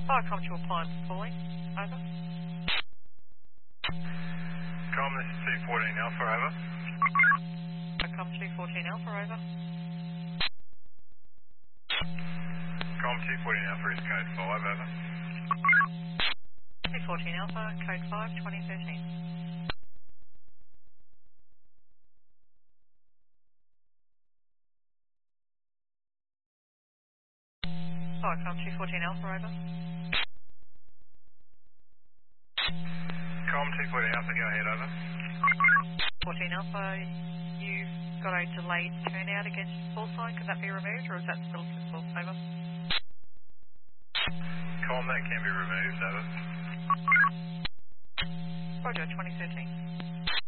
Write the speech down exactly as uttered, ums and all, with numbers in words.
Oh, come to appliance calling. Over. Com, this is two fourteen Alpha, over. I come two fourteen Alpha, over. Com, two fourteen Alpha is code five, over. two fourteen Alpha, code five, twenty thirteen. Oh, I come two fourteen Alpha, over. Com, two fourteen Alpha, go ahead, over. fourteen Alpha, you've got a delayed turnout against full sign. Could that be removed, or is that still visible? Over. Com, that can be removed, over. Roger, twenty thirteen.